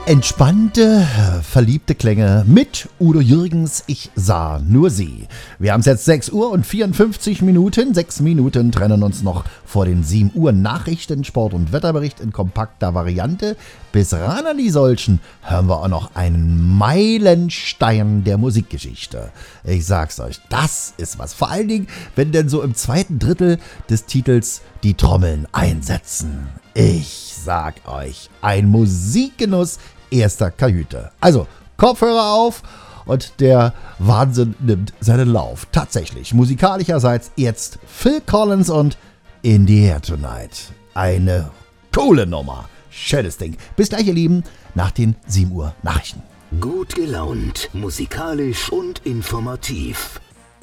Entspannte, verliebte Klänge mit Udo Jürgens, ich sah nur sie. Wir haben es jetzt 6 Uhr und 54 Minuten. 6 Minuten trennen uns noch vor den 7 Uhr Nachrichten, Sport- und Wetterbericht in kompakter Variante. Bis ran an die solchen hören wir auch noch einen Meilenstein der Musikgeschichte. Ich sag's euch, das ist was. Vor allen Dingen, wenn denn so im zweiten Drittel des Titels die Trommeln einsetzen. Ich sag euch, ein Musikgenuss erster Kajüte. Also, Kopfhörer auf und der Wahnsinn nimmt seinen Lauf. Tatsächlich, musikalischerseits jetzt Phil Collins und In the Air Tonight. Eine coole Nummer. Schönes Ding. Bis gleich, ihr Lieben, nach den 7 Uhr Nachrichten. Gut gelaunt, musikalisch und informativ.